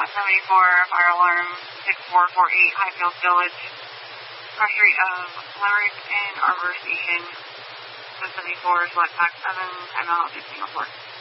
74, fire alarm 6448, Highfield Village, cross street of Limerick and Arbor Station. 74, select back 7, timeout 1504.